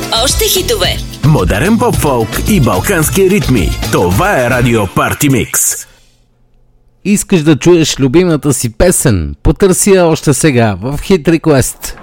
Още хитове. Модерен поп-фолк и балкански ритми. Това е Радио Парти Микс. Искаш да чуеш любимата си песен? Потърси я още сега в Hit Request.